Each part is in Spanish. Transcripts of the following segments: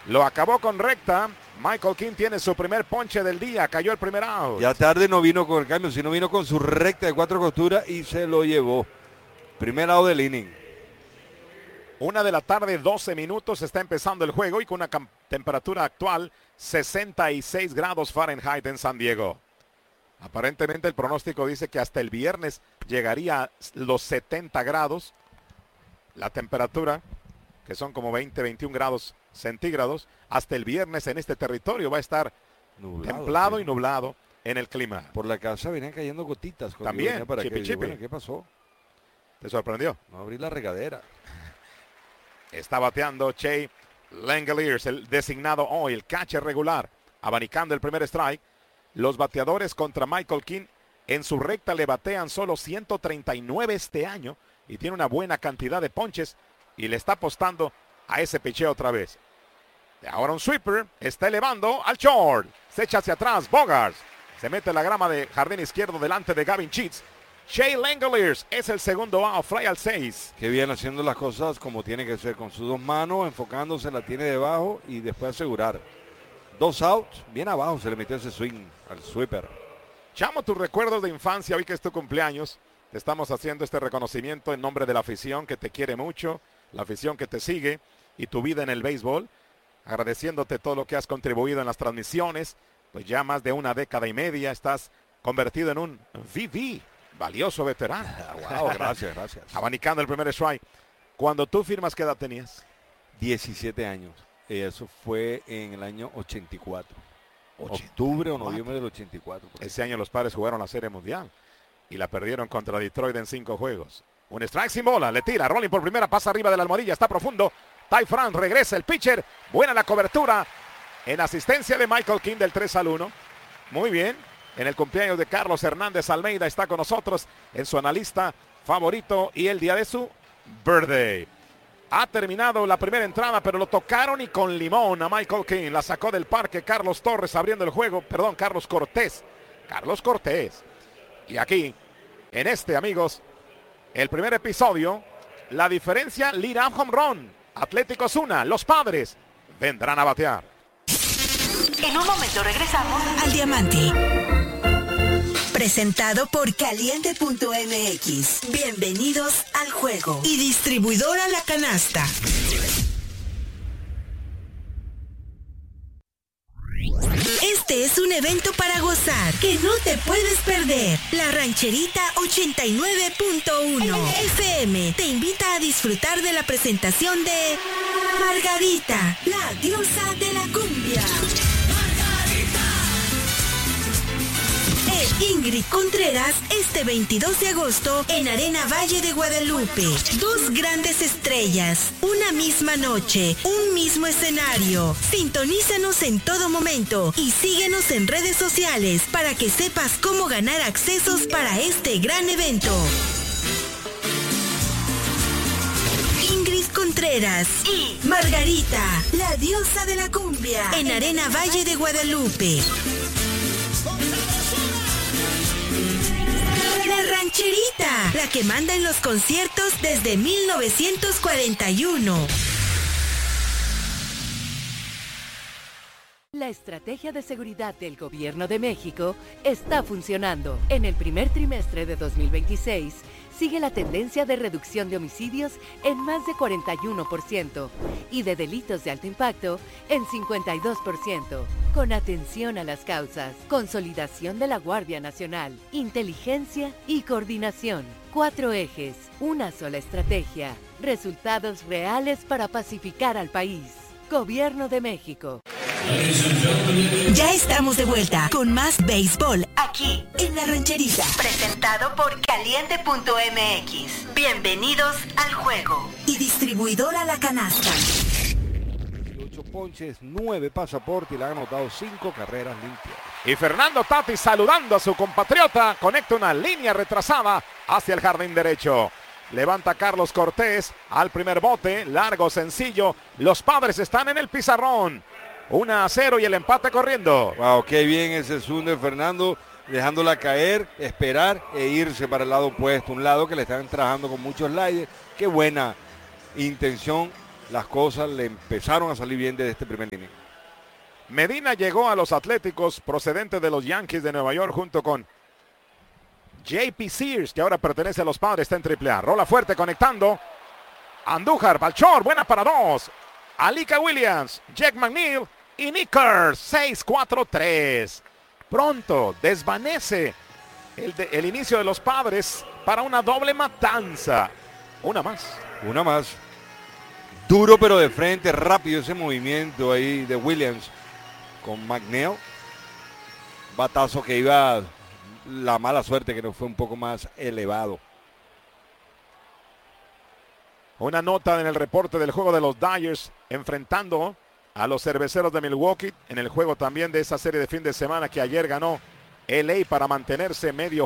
Lo acabó con recta. Michael King tiene su primer ponche del día. Cayó el primer out. Ya tarde no vino con el cambio, sino vino con su recta de 4 costuras y se lo llevó. Primer out del inning. 1 de la tarde, 12 minutos. Está empezando el juego y con una temperatura actual 66 grados Fahrenheit en San Diego. Aparentemente el pronóstico dice que hasta el viernes llegaría a los 70 grados. La temperatura, que son como 20-21 grados centígrados, hasta el viernes en este territorio va a estar templado y nublado en el clima. Por la casa venían cayendo gotitas. También, para chipi. Bueno, ¿qué pasó? ¿Te sorprendió? No abrí la regadera. Está bateando Shea Langeliers, el designado hoy, el catcher regular, abanicando el primer strike. Los bateadores contra Michael King en su recta le batean solo 139 este año y tiene una buena cantidad de ponches y le está apostando a ese picheo otra vez. Ahora un sweeper, está elevando al short, se echa hacia atrás, Bogaerts se mete en la grama de jardín izquierdo delante de Gavin Sheets. Shea Langeliers es el segundo out, fly al 6. Qué bien haciendo las cosas como tiene que ser, con sus dos manos, enfocándose, la tiene debajo y después asegurar. 2 outs, bien abajo se le metió ese swing al sweeper. Chamo, tus recuerdos de infancia, hoy que es tu cumpleaños, te estamos haciendo este reconocimiento en nombre de la afición que te quiere mucho, la afición que te sigue y tu vida en el béisbol, agradeciéndote todo lo que has contribuido en las transmisiones, pues ya más de una década y media estás convertido en un VV, valioso veterano. Wow, gracias. Abanicando el primer strike. Cuando tú firmas, ¿qué edad tenías? 17 años. Eso fue en el año 84. Octubre o noviembre del 84. Ese año los Padres jugaron la Serie Mundial y la perdieron contra Detroit en 5 juegos. Un strike sin bola, le tira, rolling por primera, pasa arriba de la almohadilla, está profundo. Ty France regresa el pitcher, buena la cobertura en asistencia de Michael King del 3-1. Muy bien, en el cumpleaños de Carlos Hernández Almeida está con nosotros en su analista favorito y el día de su birthday. Ha terminado la primera entrada, pero lo tocaron y con limón a Michael King. La sacó del parque Carlos Torres abriendo el juego. Perdón, Carlos Cortés. Y aquí, en este, amigos, el primer episodio, la diferencia, lead-off home run. Atlético Osuna, los Padres vendrán a batear. En un momento regresamos al Diamante. Presentado por Caliente.mx. Bienvenidos al juego. Y distribuidora La Canasta. Este es un evento para gozar que no te puedes perder. La Rancherita 89.1 FM te invita a disfrutar de la presentación de Margarita, la diosa de la cumbia. Ingrid Contreras este 22 de agosto en Arena Valle de Guadalupe. 2 grandes estrellas, una misma noche, un mismo escenario. Sintonízanos en todo momento y síguenos en redes sociales para que sepas cómo ganar accesos para este gran evento. Ingrid Contreras y Margarita, la diosa de la cumbia, en Arena Valle de Guadalupe. La Rancherita, la que manda en los conciertos desde 1941. La estrategia de seguridad del Gobierno de México está funcionando. En el primer trimestre de 2026, sigue la tendencia de reducción de homicidios en más de 41% y de delitos de alto impacto en 52%. Con atención a las causas, consolidación de la Guardia Nacional, inteligencia y coordinación. 4 ejes, una sola estrategia, resultados reales para pacificar al país. Gobierno de México. Ya estamos de vuelta con más béisbol aquí en La Rancherita. Presentado por Caliente.mx. Bienvenidos al juego. Y distribuidora La Canasta. 8 ponches, 9 pasaportes y le han anotado 5 carreras limpias. Y Fernando Tatis saludando a su compatriota, conecta una línea retrasada hacia el jardín derecho. Levanta Carlos Cortés al primer bote, largo, sencillo. Los Padres están en el pizarrón. 1-0 y el empate corriendo. Wow, qué bien ese zoom de Fernando, dejándola caer, esperar e irse para el lado opuesto. Un lado que le están trabajando con muchos sliders. Qué buena intención las cosas le empezaron a salir bien desde este primer inning. Medina llegó a los Atléticos procedente de los Yankees de Nueva York junto con J.P. Sears, que ahora pertenece a los Padres, está en AAA. Rola fuerte conectando. Andújar, Balchor, buena para dos. Alika Williams, Jack McNeil y Nickers, 6-4-3. Pronto desvanece el inicio de los Padres para una doble matanza. Una más. Duro pero de frente, rápido ese movimiento ahí de Williams con McNeil. Batazo que iba, la mala suerte que no fue un poco más elevado. Una nota en el reporte del juego de los Dodgers enfrentando a los Cerveceros de Milwaukee en el juego también de esa serie de fin de semana que ayer ganó LA para mantenerse medio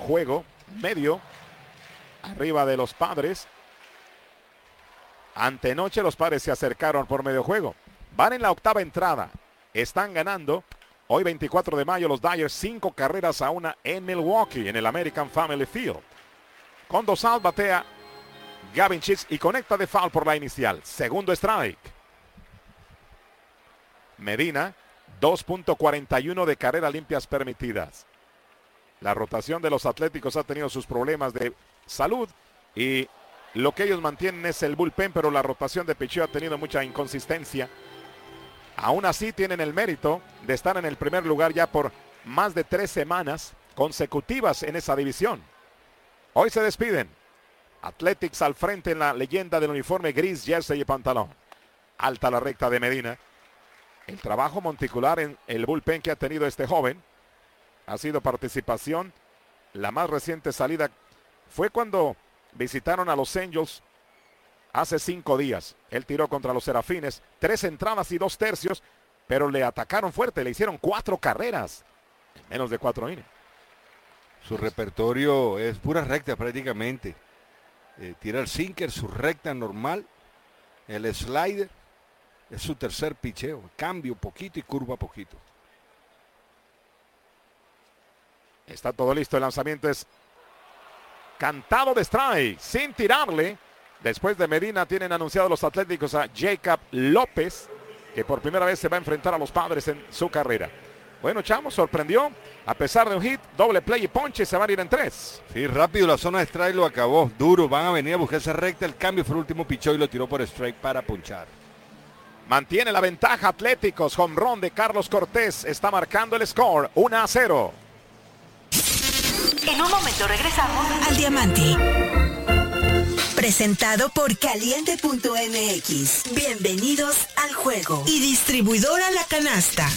arriba de los Padres. Antenoche los Padres se acercaron por medio juego. Van en la octava entrada. Están ganando. Hoy 24 de mayo los Dodgers 5 carreras a 1 en Milwaukee en el American Family Field. Con 2 outs batea Gavin Sheets y conecta de foul por la inicial. Segundo strike. Medina, 2.41 de carreras limpias permitidas. La rotación de los Atléticos ha tenido sus problemas de salud y lo que ellos mantienen es el bullpen, pero la rotación de picheo ha tenido mucha inconsistencia. Aún así tienen el mérito de estar en el primer lugar ya por más de 3 semanas consecutivas en esa división. Hoy se despiden. Athletics al frente en la leyenda del uniforme gris, jersey y pantalón. Alta la recta de Medina. El trabajo monticular en el bullpen que ha tenido este joven ha sido participación. La más reciente salida fue cuando visitaron a los Angels hace 5 días. Él tiró contra los Serafines 3 entradas y 2 tercios, pero le atacaron fuerte, le hicieron 4 carreras en menos de 4 innings. Su repertorio es pura recta prácticamente. Tira el sinker, su recta normal, el slider, es su tercer picheo. Cambio poquito y curva poquito. Está todo listo, el lanzamiento es cantado de strike, sin tirarle. Después de Medina tienen anunciado los Atléticos a Jacob López, que por primera vez se va a enfrentar a los Padres en su carrera. Bueno, Chamo, sorprendió. A pesar de un hit, doble play y ponche, se van a ir en 3. Sí, rápido, la zona de strike lo acabó. Duro, van a venir a buscar esa recta. El cambio fue el último picheo y lo tiró por strike para ponchar. Mantiene la ventaja Atléticos. Home run de Carlos Cortés. Está marcando el score. 1-0. En un momento regresamos al Diamante. Presentado por Caliente.mx. Bienvenidos al juego. Y distribuidora La Canasta.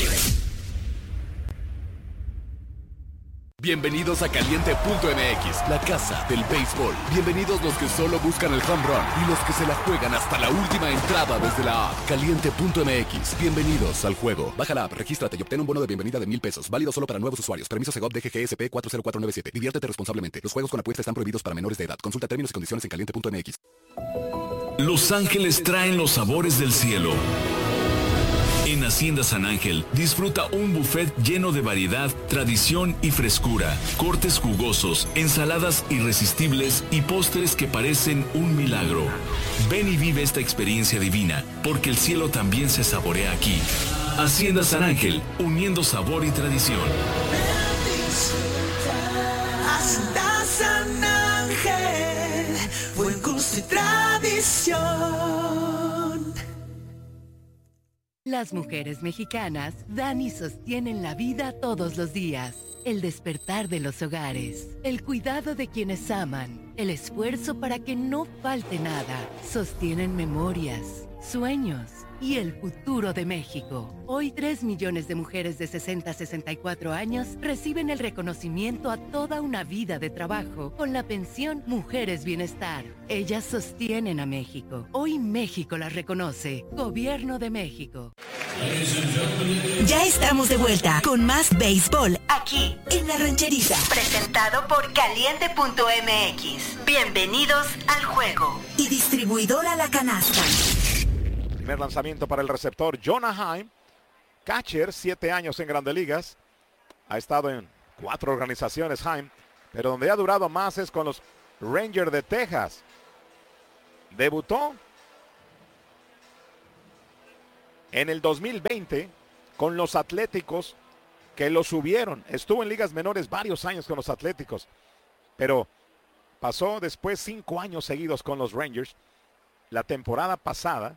Bienvenidos a Caliente.mx, la casa del béisbol. Bienvenidos los que solo buscan el home run y los que se la juegan hasta la última entrada desde la app. Caliente.mx, bienvenidos al juego. Baja la app, regístrate y obtén un bono de bienvenida de $1,000. Válido solo para nuevos usuarios. Permiso Segov DGGSP 40497. Diviértete responsablemente. Los juegos con apuesta están prohibidos para menores de edad. Consulta términos y condiciones en Caliente.mx. Los Ángeles traen los sabores del cielo. En Hacienda San Ángel, disfruta un buffet lleno de variedad, tradición y frescura, cortes jugosos, ensaladas irresistibles y postres que parecen un milagro. Ven y vive esta experiencia divina, porque el cielo también se saborea aquí. Hacienda San Ángel, uniendo sabor y tradición. Hacienda San Ángel, buen gusto y tradición. Las mujeres mexicanas dan y sostienen la vida todos los días. El despertar de los hogares, el cuidado de quienes aman, el esfuerzo para que no falte nada. Sostienen memorias, sueños y el futuro de México. Hoy 3 millones de mujeres de 60 a 64 años reciben el reconocimiento a toda una vida de trabajo con la pensión Mujeres Bienestar. Ellas sostienen a México. Hoy México las reconoce. Gobierno de México. Ya estamos de vuelta con más béisbol aquí en La Rancherita. Presentado por Caliente.mx. Bienvenidos al juego. Y distribuidora La Canasta. Primer lanzamiento para el receptor Jonah Heim. Catcher, 7 años en Grandes Ligas. Ha estado en 4 organizaciones Heim, pero donde ha durado más es con los Rangers de Texas. Debutó en el 2020 con los Atléticos, que lo subieron. Estuvo en ligas menores varios años con los Atléticos, pero pasó después 5 años seguidos con los Rangers. La temporada pasada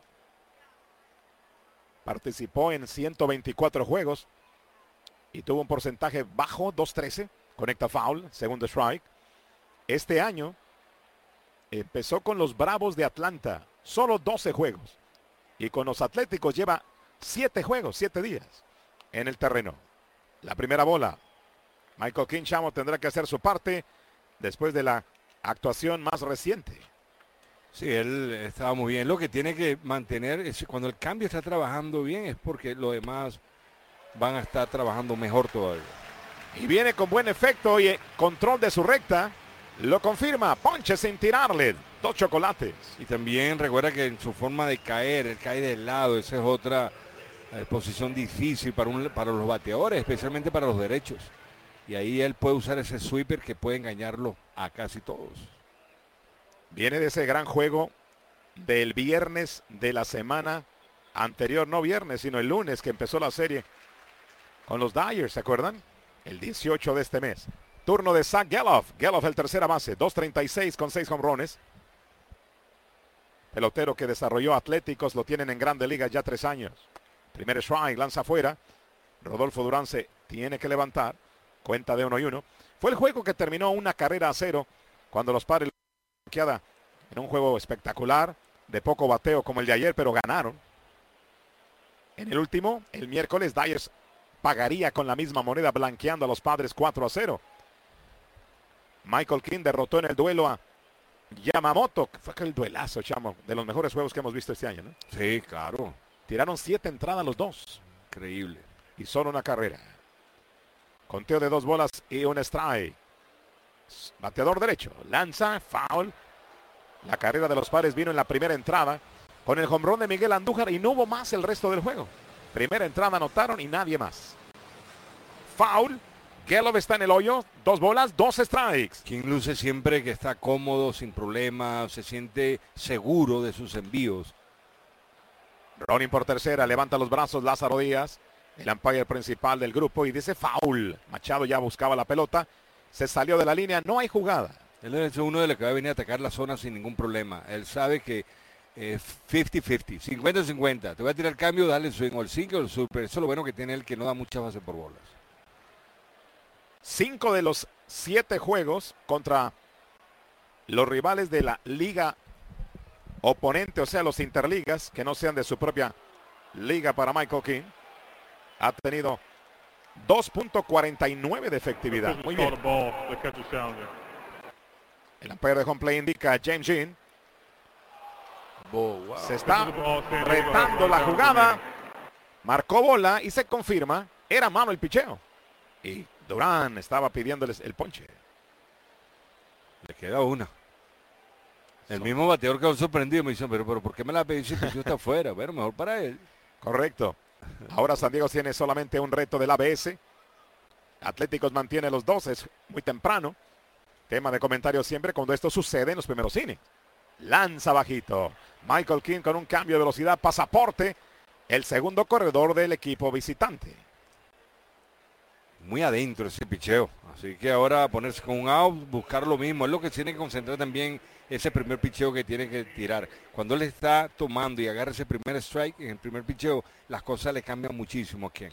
participó en 124 juegos y tuvo un porcentaje bajo, 2.13, conecta foul, segundo strike. Este año empezó con los Bravos de Atlanta, solo 12 juegos. Y con los Atléticos lleva 7 juegos, 7 días en el terreno. La primera bola. Michael King, Chamo, tendrá que hacer su parte después de la actuación más reciente. Sí, él estaba muy bien. Lo que tiene que mantener es cuando el cambio está trabajando bien es porque los demás van a estar trabajando mejor todavía. Y viene con buen efecto y control de su recta. Lo confirma, ponche sin tirarle, 2 chocolates. Y también recuerda que en su forma de caer, él cae del lado, esa es otra posición difícil para los bateadores, especialmente para los derechos. Y ahí él puede usar ese sweeper que puede engañarlo a casi todos. Viene de ese gran juego del viernes de la semana anterior, no viernes, sino el lunes que empezó la serie con los Dyers, ¿se acuerdan? El 18 de este mes. Turno de Zach Geloff. Geloff el tercera base, 2.36 con 6 jonrones. Pelotero que desarrolló Atléticos, lo tienen en Grande Liga ya 3 años. Primer strike, lanza afuera. Rodolfo Durán se tiene que levantar. Cuenta de 1-1. Fue el juego que terminó 1-0 cuando los Padres quedaron en un juego espectacular, de poco bateo como el de ayer, pero ganaron. En el último, el miércoles, Dyers pagaría con la misma moneda blanqueando a los Padres 4-0. Michael King derrotó en el duelo a Yamamoto, que fue aquel duelazo, Chamo, de los mejores juegos que hemos visto este año, ¿no? Sí, claro. Tiraron 7 entradas los dos. Increíble. Y solo una carrera. Conteo de 2 bolas y un strike. Bateador derecho, lanza, foul. La carrera de los Padres vino en la primera entrada con el jonrón de Miguel Andújar y no hubo más el resto del juego. Primera entrada anotaron y nadie más. Foul. Geloff está en el hoyo, 2 bolas, 2 strikes. King luce siempre que está cómodo, sin problemas, se siente seguro de sus envíos. Ronin por tercera, levanta los brazos Lázaro Díaz, el umpire principal del grupo, y dice foul. Machado ya buscaba la pelota, se salió de la línea, no hay jugada. Él es uno de los que va a venir a atacar la zona sin ningún problema. Él sabe que 50-50, 50-50. Te voy a tirar el cambio, dale el swing o el single o el super. Eso es lo bueno que tiene él, que no da muchas bases por bolas. 5 de los 7 juegos contra los rivales de la liga oponente, o sea, los interligas, que no sean de su propia liga para Michael King. Ha tenido 2.49 de efectividad. Muy bien. El umpire de home play indica a James Jean. Se está retando la jugada. Marcó bola y se confirma. Era mano el picheo. Y Durán estaba pidiéndoles el ponche. Le queda una. El mismo bateador quedó sorprendido. Me dice, pero ¿por qué me la pedí si el picheo está afuera? Bueno, mejor para él. Correcto. Ahora San Diego tiene solamente un reto del ABS. Atléticos mantiene los 2. Es muy temprano. Tema de comentario siempre cuando esto sucede en los primeros innings. Lanza bajito. Michael King con un cambio de velocidad. Pasaporte. El segundo corredor del equipo visitante. Muy adentro ese picheo. Así que ahora ponerse con un out, buscar lo mismo. Es lo que tiene que concentrar también ese primer picheo que tiene que tirar. Cuando él está tomando y agarra ese primer strike en el primer picheo, las cosas le cambian muchísimo. ¿Quién?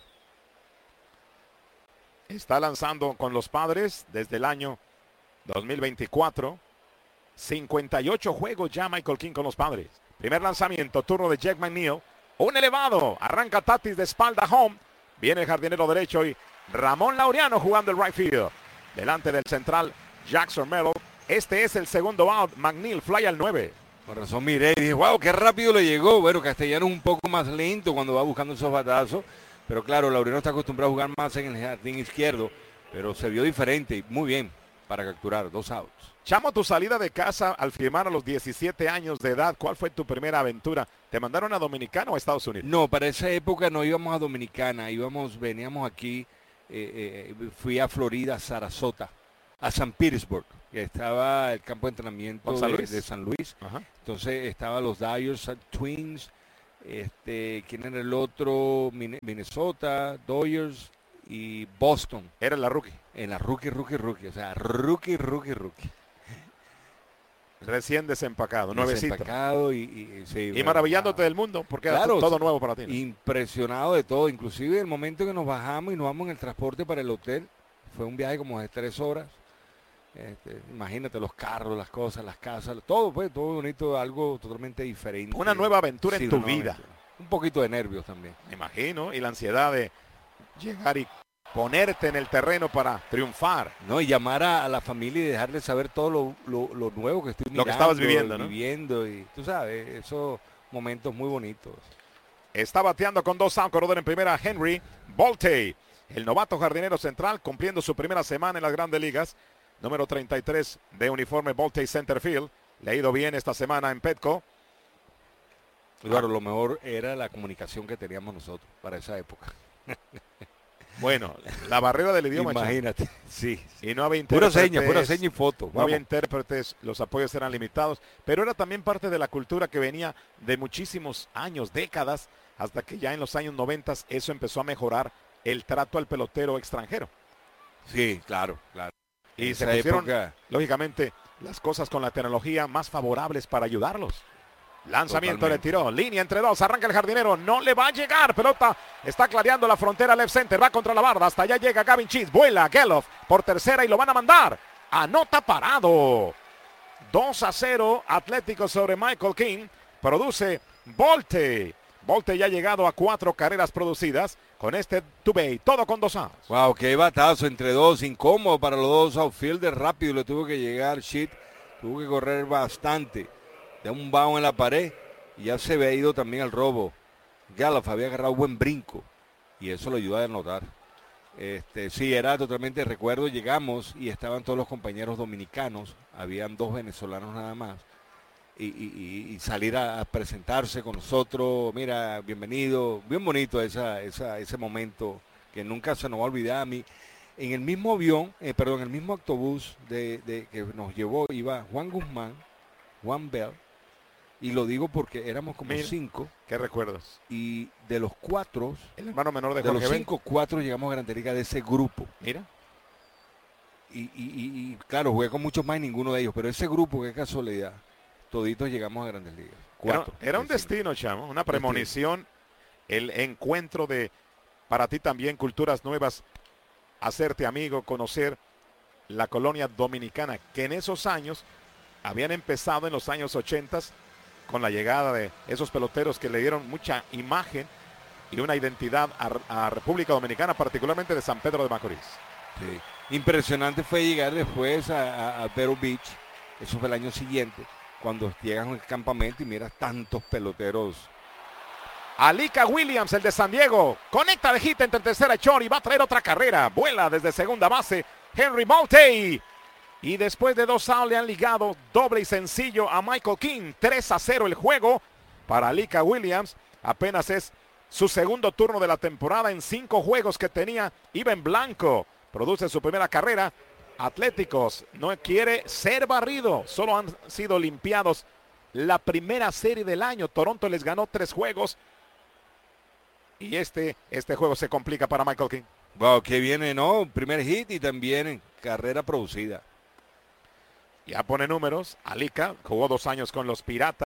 Está lanzando con los Padres desde el año 2024. 58 juegos ya Michael King con los Padres. Primer lanzamiento, turno de Jack McNeil. Un elevado. Arranca Tatis de espalda home. Viene el jardinero derecho y Ramón Laureano jugando el right field. Delante del central Jackson Merrill. Este es el segundo out. McNeil fly al 9. Por razón miré y dije, wow, qué rápido le llegó. Bueno, Castellano un poco más lento cuando va buscando esos batazos. Pero claro, Laureano está acostumbrado a jugar más en el jardín izquierdo. Pero se vio diferente y muy bien para capturar 2 outs. Chamo, tu salida de casa al firmar a los 17 años de edad, ¿cuál fue tu primera aventura? ¿Te mandaron a Dominicana o a Estados Unidos? No, para esa época no íbamos a Dominicana, veníamos aquí, fui a Florida, Sarasota, a San Petersburg, que estaba el campo de entrenamiento de San Luis. Ajá. Entonces estaban los Dyers, Twins, ¿Quién era el otro? Minnesota, Dodgers y Boston. Era la rookie. En la rookie. O sea, rookie. Recién desempacado, nuevecito. Desempacado y maravillándote del mundo, porque era todo nuevo para ti, ¿no? Impresionado de todo, inclusive el momento que nos bajamos y nos vamos en el transporte para el hotel, fue un viaje como de 3 horas. Imagínate los carros, las cosas, las casas, todo bonito, algo totalmente diferente. Una nueva aventura en tu vida. Aventura. Un poquito de nervios también. Me imagino, y la ansiedad de llegar y ponerte en el terreno para triunfar. No, y llamar a la familia y dejarles saber todo lo nuevo que estoy mirando. Lo que estabas viviendo, ¿no? Viviendo, y tú sabes, esos momentos muy bonitos. Está bateando con 2 outs, corredor en primera, Henry Bolte, el novato jardinero central, cumpliendo su primera semana en las Grandes Ligas. Número 33 de uniforme, Bolte Centerfield. Le ha ido bien esta semana en Petco. Claro, lo mejor era la comunicación que teníamos nosotros para esa época. Bueno, la barrera del idioma. Imagínate, sí. Y no había pura intérpretes. seña y foto. No había intérpretes, los apoyos eran limitados, pero era también parte de la cultura que venía de muchísimos años, décadas, hasta que ya en los años 90 eso empezó a mejorar el trato al pelotero extranjero. Sí, claro. Y se pusieron, lógicamente, las cosas con la tecnología más favorables para ayudarlos. Lanzamiento, totalmente. le tiró, línea entre 2, arranca el jardinero, no le va a llegar, pelota está clareando la frontera left center, va contra la barda, hasta allá llega Gavin Cheese, vuela Geloff por tercera y lo van a mandar, anota parado. 2-0 Atlético sobre Michael King, produce Bolte ya ha llegado a 4 carreras producidas con este two-bay, todo con 2 outs. Wow, qué batazo entre 2, incómodo para los 2 outfielders, rápido le tuvo que llegar Shit, tuvo que correr bastante. De un bajo en la pared y ya se había ido también al robo. Geloff había agarrado buen brinco y eso lo ayuda a anotar. Sí, era totalmente recuerdo. Llegamos y estaban todos los compañeros dominicanos, habían 2 venezolanos nada más. Y salir a presentarse con nosotros, mira, bienvenido, bien bonito ese momento que nunca se nos va a olvidar a mí. En el mismo avión, en el mismo autobús que nos llevó iba Juan Guzmán, Juan Bell. Y lo digo porque éramos como 5. ¿Qué recuerdos? Y de los 4, el hermano menor de los Jorge 5, 4 llegamos a Grandes Ligas de ese grupo. Mira. Y claro, jugué con muchos más y ninguno de ellos. Pero ese grupo, qué casualidad, toditos llegamos a Grandes Ligas. 4. Era un destino, chamo, una premonición. El encuentro de, para ti también, culturas nuevas, hacerte amigo, conocer la colonia dominicana, que en esos años habían empezado en los años 80 con la llegada de esos peloteros que le dieron mucha imagen y una identidad a República Dominicana, particularmente de San Pedro de Macorís. Sí. Impresionante fue llegar después a Vero Beach, eso fue el año siguiente, cuando llegan al campamento y miras tantos peloteros. Alika Williams, el de San Diego, conecta de hit entre tercera y short y va a traer otra carrera, vuela desde segunda base Henry Bolte. Y después de 2 outs le han ligado doble y sencillo a Michael King. 3-0 el juego para Alika Williams. Apenas es su segundo turno de la temporada en 5 juegos que tenía. Iba en blanco. Produce su primera carrera. Atléticos no quiere ser barrido. Solo han sido limpiados la primera serie del año. Toronto les ganó 3 juegos. Y este juego se complica para Michael King. Wow, que viene, ¿no? Primer hit y también carrera producida. Ya pone números. Alika jugó 2 años con los Piratas.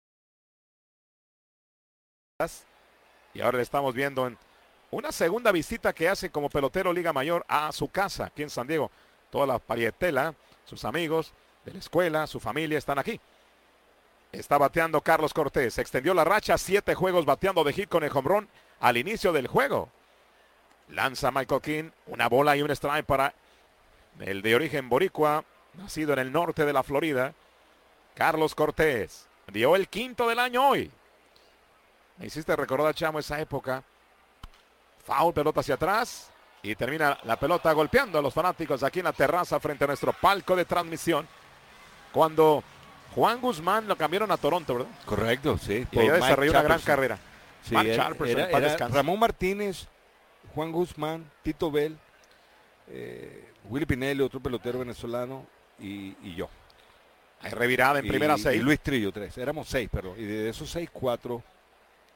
Y ahora le estamos viendo en una segunda visita que hace como pelotero Liga Mayor a su casa aquí en San Diego. Toda la parietela, sus amigos de la escuela, su familia están aquí. Está bateando Carlos Cortés. Extendió la racha, 7 juegos bateando de hit con el home run al inicio del juego. Lanza Michael King, una bola y un strike para el de origen boricua, nacido en el norte de la Florida, Carlos Cortés. Dio el 5º del año hoy. Me hiciste recordar, chamo, esa época. Foul, pelota hacia atrás. Y termina la pelota golpeando a los fanáticos aquí en la terraza frente a nuestro palco de transmisión. Cuando Juan Guzmán lo cambiaron a Toronto, ¿verdad? Correcto, sí. Y ella desarrolló una gran carrera. Sí, Mark Charperson, era Ramón Martínez, Juan Guzmán, Tito Bell, Willy Pinelli, otro pelotero venezolano, y yo. Hay revirada en primera 6. Y Luis Trillo, 3. Éramos 6, perdón. Y de esos 6, 4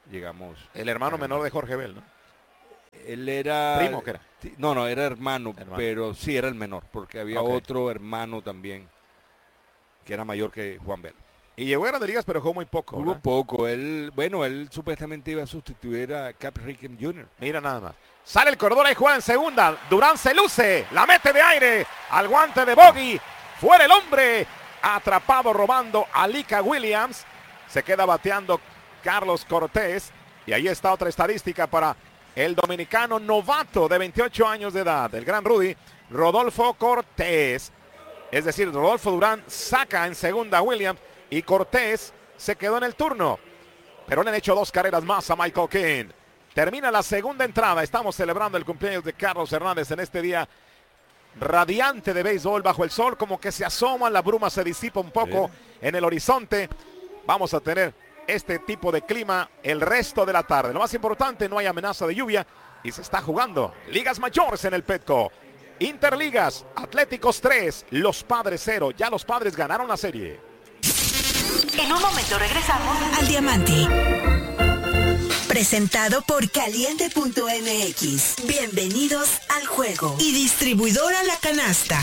llegamos. El hermano menor de Jorge Bell, ¿no? Él era... ¿Primo que era? No, era hermano, pero sí era el menor, porque había otro hermano también que era mayor que Juan Bell. Y llegó a Grandes Ligas, pero jugó muy poco. Jugó poco. Él supuestamente iba a sustituir a Cap Rickham Jr. Mira nada más. Sale el corredor, ahí juega en segunda. Durán se luce, la mete de aire al guante de Bogey. Fuera el hombre. Atrapado robando a Lika Williams. Se queda bateando Carlos Cortés. Y ahí está otra estadística para el dominicano novato de 28 años de edad, el gran Rudy, Rodolfo Cortés. Es decir, Rodolfo Durán saca en segunda a Williams y Cortés se quedó en el turno. Pero le han hecho 2 carreras más a Michael King. Termina la segunda entrada. Estamos celebrando el cumpleaños de Carlos Hernández en este día radiante de béisbol bajo el sol. Como que se asoma, la bruma se disipa un poco en el horizonte. Vamos a tener este tipo de clima el resto de la tarde. Lo más importante, no hay amenaza de lluvia y se está jugando ligas mayores en el Petco. Interligas, Atléticos 3, Los Padres 0. Ya los Padres ganaron la serie. En un momento regresamos al Diamante. Presentado por Caliente.mx. Bienvenidos al juego. Y distribuidora La Canasta.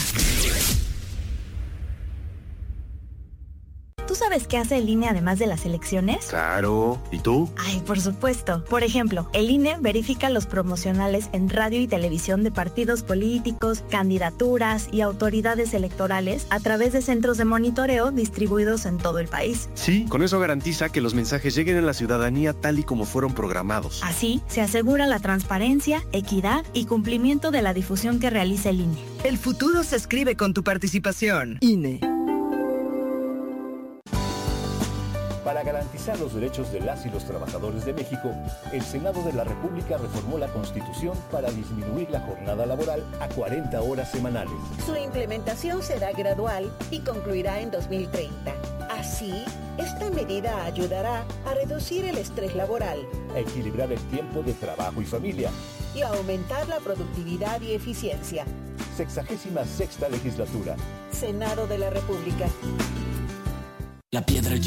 ¿Tú sabes qué hace el INE además de las elecciones? Claro. ¿Y tú? Ay, por supuesto. Por ejemplo, el INE verifica los promocionales en radio y televisión de partidos políticos, candidaturas y autoridades electorales a través de centros de monitoreo distribuidos en todo el país. Sí, con eso garantiza que los mensajes lleguen a la ciudadanía tal y como fueron programados. Así, se asegura la transparencia, equidad y cumplimiento de la difusión que realiza el INE. El futuro se escribe con tu participación. INE. Para garantizar los derechos de las y los trabajadores de México, el Senado de la República reformó la Constitución para disminuir la jornada laboral a 40 horas semanales. Su implementación será gradual y concluirá en 2030. Así, esta medida ayudará a reducir el estrés laboral, a equilibrar el tiempo de trabajo y familia y a aumentar la productividad y eficiencia. 66ª legislatura. Senado de la República. La piedra